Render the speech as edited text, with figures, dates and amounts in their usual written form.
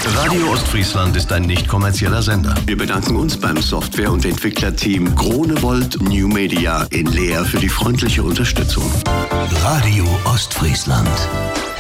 Radio Ostfriesland ist ein nicht kommerzieller Sender. Wir bedanken uns beim Software- und Entwicklerteam Gronewold New Media in Leer für die freundliche Unterstützung. Radio Ostfriesland.